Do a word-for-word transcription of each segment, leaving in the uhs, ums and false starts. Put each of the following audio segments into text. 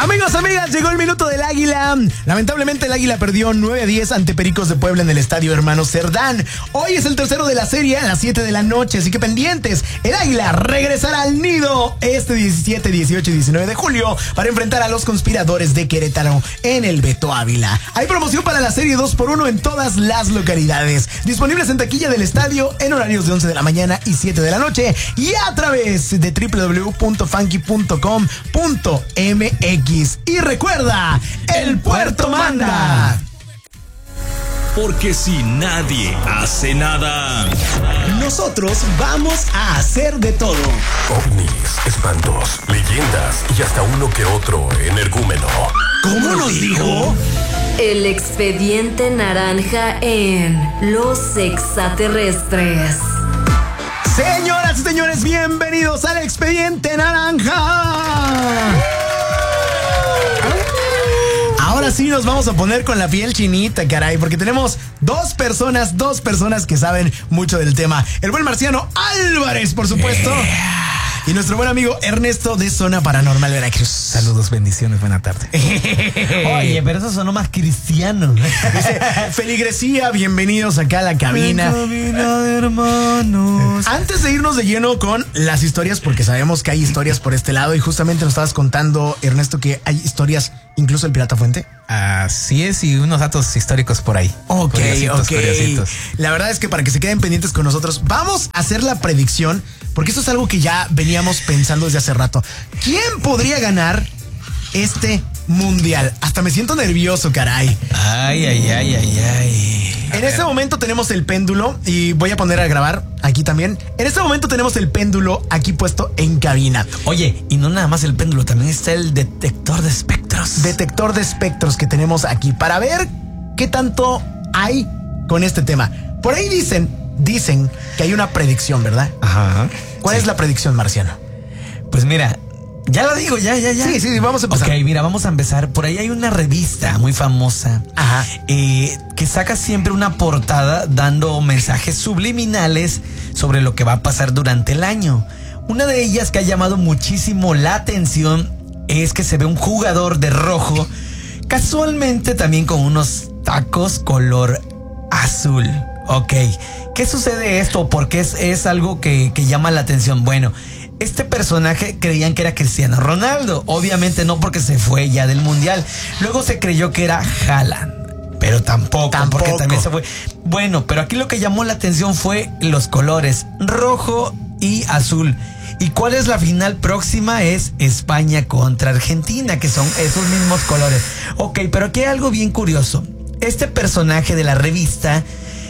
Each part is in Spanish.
Amigos, amigas, llegó el minuto del Águila. Lamentablemente el Águila perdió nueve a diez ante Pericos de Puebla en el estadio Hermano Cerdán. Hoy es el tercero de la serie a las siete de la noche, así que pendientes. El Águila regresará al nido este diecisiete, dieciocho y diecinueve de julio para enfrentar a los conspiradores de Querétaro en el Beto Ávila. Hay promoción para la serie dos por uno en todas las localidades, disponibles en taquilla del estadio en horarios de once de la mañana y siete de la noche y a través de doble u doble u doble u punto funky punto com punto m x. Y recuerda, el puerto manda. Porque si nadie hace nada, nosotros vamos a hacer de todo. Ovnis, espantos, leyendas y hasta uno que otro energúmeno. ¿Cómo nos dijo? El expediente naranja en Los Extraterrestres. Señoras y señores, bienvenidos al expediente naranja. Ahora sí nos vamos a poner con la piel chinita, caray, porque tenemos dos personas, dos personas que saben mucho del tema. El buen Marciano Álvarez, por supuesto. Yeah. Y nuestro buen amigo Ernesto de Zona Paranormal Veracruz. Saludos, bendiciones, buena tarde. Oye, pero eso sonó más cristiano. Dice, feligresía, bienvenidos acá a la cabina. La cabina de hermanos. Antes de irnos de lleno con las historias, porque sabemos que hay historias por este lado, y justamente nos estabas contando, Ernesto, que hay historias, incluso el Pirata Fuente. Así es, y unos datos históricos por ahí. Ok, curiositos, ok. Curiositos. La verdad es que para que se queden pendientes con nosotros, vamos a hacer la predicción, porque esto es algo que ya veníamos pensando desde hace rato. ¿Quién podría ganar este mundial? Hasta me siento nervioso, caray. Ay, ay, ay, ay, ay. En este momento tenemos el péndulo, y voy a poner a grabar aquí también. En este momento tenemos el péndulo aquí puesto en cabina. Oye, y no nada más el péndulo, también está el detector de espectros. Detector de espectros que tenemos aquí para ver qué tanto hay con este tema. Por ahí dicen, dicen que hay una predicción, ¿verdad? Ajá. ¿Cuál sí. es la predicción, Marciano? Pues mira, ya lo digo, ya, ya, ya. Sí, sí, vamos a empezar. Ok, mira, vamos a empezar. Por ahí hay una revista muy famosa. Ajá. Eh, que saca siempre una portada dando mensajes subliminales sobre lo que va a pasar durante el año. Una de ellas que ha llamado muchísimo la atención es que se ve un jugador de rojo, casualmente también con unos tacos color azul. Ok, ¿qué sucede esto? ¿Por qué es, es algo que, que llama la atención? Bueno, este personaje creían que era Cristiano Ronaldo. Obviamente no, porque se fue ya del mundial. Luego se creyó que era Haaland, pero tampoco, tampoco, porque también se fue. Bueno, pero aquí lo que llamó la atención fue los colores rojo y azul. ¿Y cuál es la final próxima? Es España contra Argentina, que son esos mismos colores. Ok, pero aquí hay algo bien curioso. Este personaje de la revista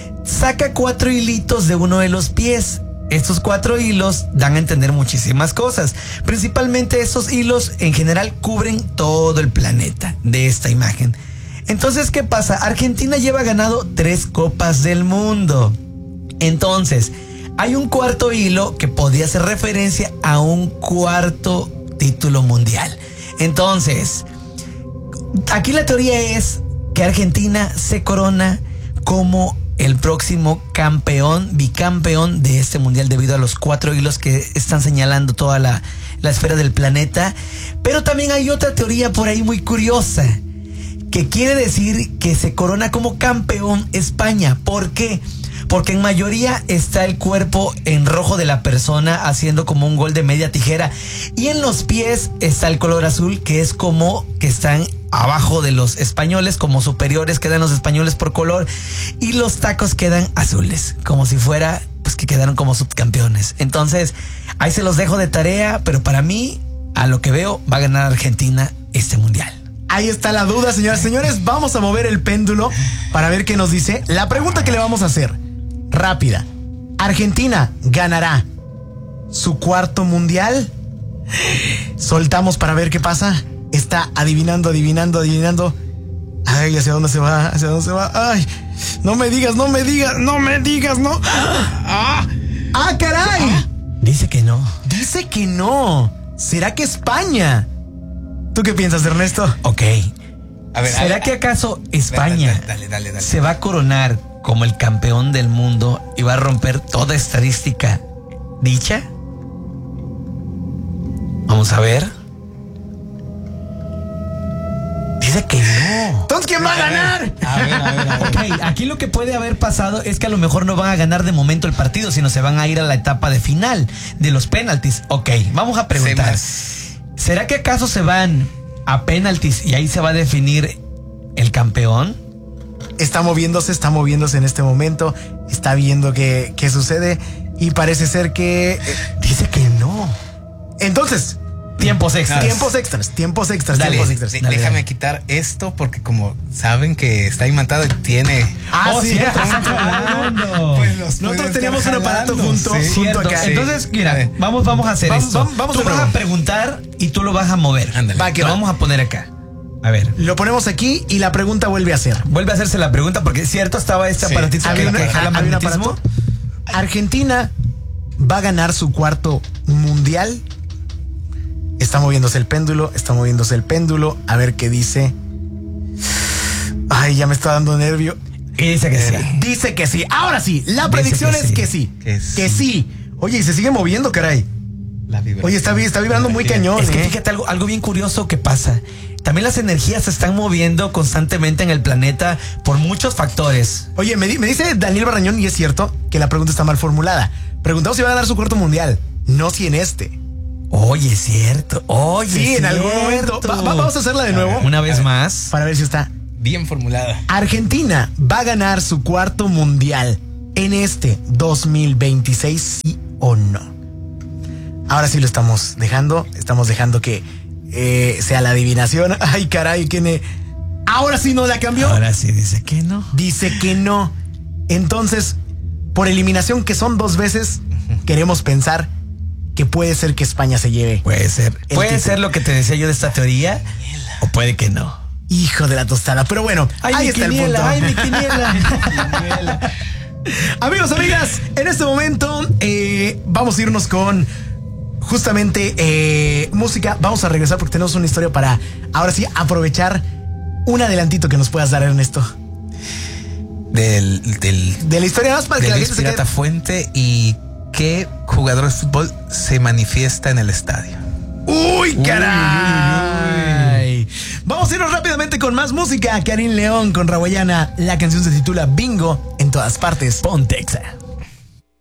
saca cuatro hilitos de uno de los pies. Estos cuatro hilos dan a entender muchísimas cosas. Principalmente esos hilos en general cubren todo el planeta de esta imagen. Entonces, ¿qué pasa? Argentina lleva ganado tres copas del mundo. Entonces, hay un cuarto hilo que podría hacer referencia a un cuarto título mundial. Entonces, aquí la teoría es que Argentina se corona como el próximo campeón, bicampeón de este mundial, debido a los cuatro hilos que están señalando toda la, la esfera del planeta. Pero también hay otra teoría por ahí muy curiosa, que quiere decir que se corona como campeón España. ¿Por qué? Porque en mayoría está el cuerpo en rojo de la persona haciendo como un gol de media tijera, y en los pies está el color azul, que es como que están abajo de los españoles, como superiores quedan los españoles por color, y los tacos quedan azules, como si fuera pues que quedaron como subcampeones. Entonces ahí se los dejo de tarea, pero para mí, a lo que veo, va a ganar Argentina este mundial. Ahí está la duda, señoras y señores. Vamos a mover el péndulo para ver qué nos dice. La pregunta que le vamos a hacer, rápida: ¿Argentina ganará su cuarto mundial? Soltamos para ver qué pasa. Está adivinando, adivinando, adivinando. Ay, ¿hacia dónde se va? ¿Hacia dónde se va? Ay, no me digas, no me digas, no me digas, no. ¡Ah! ¡Ah, caray! Ah, dice que no. Dice que no. ¿Será que España? ¿Tú qué piensas, Ernesto? Ok. A ver, ¿será a, que acaso España dale, dale, dale, dale. se va a coronar como el campeón del mundo y va a romper toda estadística dicha? Vamos a ver. Dice que no. Entonces, ¿quién va a ganar? A ver, a ver, a ver. Ok, aquí lo que puede haber pasado es que a lo mejor no van a ganar de momento el partido, sino se van a ir a la etapa de final de los penaltis. Ok, vamos a preguntar. ¿Será que acaso se van a penaltis y ahí se va a definir el campeón? Está moviéndose, está moviéndose en este momento. Está viendo qué, qué sucede. Y parece ser que... eh, Dice que no. Entonces, Tiempos extras. tiempos extras, tiempos extras, Dale, tiempos extras. de- Dale, déjame dale. quitar esto porque como saben que está imantado y tiene... Ah, Oh, sí. cierto, están jalando. Pues los Nosotros puede teníamos estar un aparato jalando, junto, sí. junto Cierto. acá. Entonces, mira, Sí. vamos, vamos a hacer Vamos, esto. vamos, vamos tú de vas nuevo. a preguntar y tú lo vas a mover. Ándale. Va, que Lo va. vamos a poner acá. A ver. Lo ponemos aquí y la pregunta vuelve a ser. Vuelve a hacerse la pregunta porque es cierto, estaba este Sí. aparatito ¿Había que, una- que jala había un magnetismo. aparato? Argentina va a ganar su cuarto mundial. Está moviéndose el péndulo, está moviéndose el péndulo. A ver qué dice. Ay, ya me está dando nervio. Y dice que sí. Dice que sí. Ahora sí, la Dice predicción que es sí. que sí. Que sí. Que sí. Oye, y se sigue moviendo, caray. La vibración. Oye, está, vi- está vibrando muy cañón. Es que ¿eh? fíjate algo, algo bien curioso que pasa. También las energías se están moviendo constantemente en el planeta por muchos factores. Oye, me, di- me dice Daniel Barrañón, y es cierto, que la pregunta está mal formulada. Preguntamos si va a ganar su cuarto mundial, no si en este. Oye, es cierto. Oye, Sí, es en algún cierto. momento. Va- va- vamos a hacerla de nuevo. Una vez más. Para ver si está. Bien formulada. Argentina va a ganar su cuarto mundial en este dos mil veintiséis, sí o no. Ahora sí lo estamos dejando. Estamos dejando que eh, sea la adivinación. Ay, caray, ¿quién es? Ahora sí no la cambió. Ahora sí dice que no. Dice que no. Entonces, por eliminación, que son dos veces, queremos pensar que puede ser que España se lleve. Puede ser. El Puede título. ser lo que te decía yo de esta teoría. O puede que no. Hijo de la tostada. Pero bueno, Ay, ahí mi está quiniela, el punto. ay, mi quiniela. Amigos, amigas, en este momento eh, vamos a irnos con justamente eh, música. Vamos a regresar porque tenemos una historia para ahora sí aprovechar un adelantito que nos puedas dar, Ernesto. Del, del, De la historia más para que del la ex gente se Pirata quede. Fuente y qué jugador de fútbol se manifiesta en el estadio. ¡Uy, caray! Vamos a irnos rápidamente con más música. Karim León con Rawayana. La canción se titula Bingo en todas partes. Pontexa.